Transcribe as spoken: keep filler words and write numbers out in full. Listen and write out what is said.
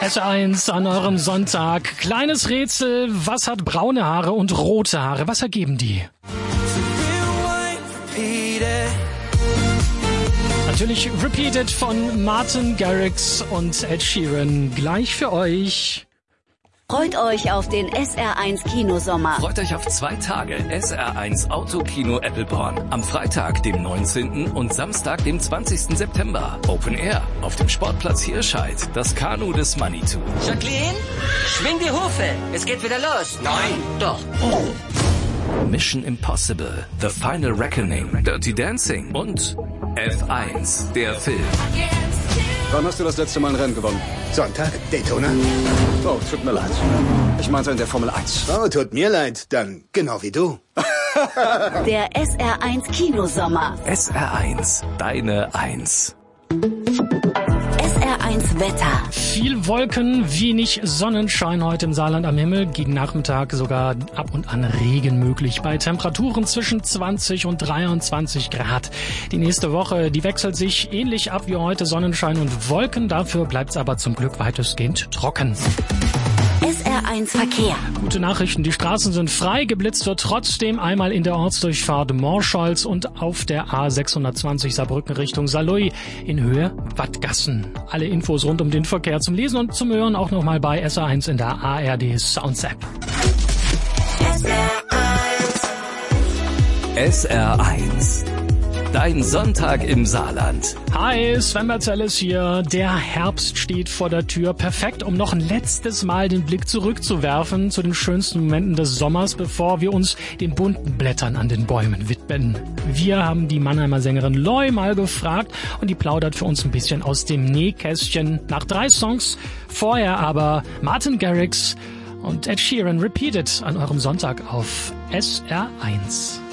S R eins an eurem Sonntag. Kleines Rätsel, was hat braune Haare und rote Haare? Was ergeben die? Natürlich Repeated von Martin Garrix und Ed Sheeran. Gleich für euch. Freut euch auf den S R eins Kinosommer. Freut euch auf zwei Tage S R eins Autokino Eppelborn. Am Freitag, dem neunzehnten und Samstag, dem zwanzigsten September. Open Air auf dem Sportplatz Hirscheid. Das Kanu des Manitou. Jacqueline, schwing die Hufe. Es geht wieder los. Nein. Doch. Mission Impossible, The Final Reckoning, Dirty Dancing und F eins, der Film. Wann hast du das letzte Mal ein Rennen gewonnen? Sonntag, Daytona. Oh, tut mir leid. Ich meinte in der Formel eins. Oh, tut mir leid. Dann genau wie du. Der S R eins Kinosommer. S R eins, deine Eins. S R eins Wetter. Viel Wolken, wenig Sonnenschein heute im Saarland am Himmel. Gegen Nachmittag sogar ab und an Regen möglich. Bei Temperaturen zwischen zwanzig und dreiundzwanzig Grad. Die nächste Woche, die wechselt sich ähnlich ab wie heute. Sonnenschein und Wolken. Dafür bleibt's aber zum Glück weitestgehend trocken. S R eins Verkehr. Gute Nachrichten, die Straßen sind frei, geblitzt wird trotzdem einmal in der Ortsdurchfahrt Morscholz und auf der A sechshundertzwanzig Saarbrücken Richtung Saarlouis in Höhe Wattgassen. Alle Infos rund um den Verkehr zum Lesen und zum Hören auch nochmal bei S R eins in der A R D Sounds App. S R eins. S R eins. Dein Sonntag im Saarland. Hi, Sven Mercelis hier. Der Herbst steht vor der Tür. Perfekt, um noch ein letztes Mal den Blick zurückzuwerfen zu den schönsten Momenten des Sommers, bevor wir uns den bunten Blättern an den Bäumen widmen. Wir haben die Mannheimer Sängerin Loi mal gefragt und die plaudert für uns ein bisschen aus dem Nähkästchen. Nach drei Songs, vorher aber Martin Garrix und Ed Sheeran Repeated an eurem Sonntag auf S R eins.